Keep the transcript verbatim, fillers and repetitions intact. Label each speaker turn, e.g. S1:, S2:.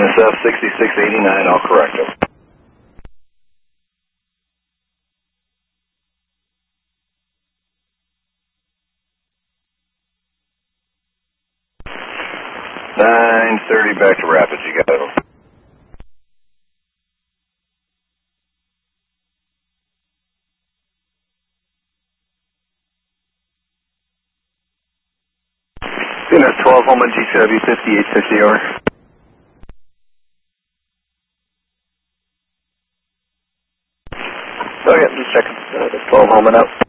S1: S F sixty-six eighty-nine, I'll correct him. nine thirty back to Rapids, you got him. C N S twelve, Homeland G C W fifty-eight fifty, over. Oh yeah, just checking. Uh, twelve, Homeland up.